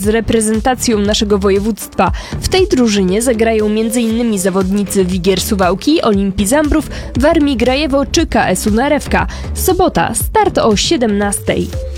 z reprezentacją naszego województwa. W tej drużynie zagrają m.in. zawodnicy Wigier Suwałki, Olimpii Zambrów, Warmii Grajewo czy KS-u Narewka. Sobota, start o 17:00.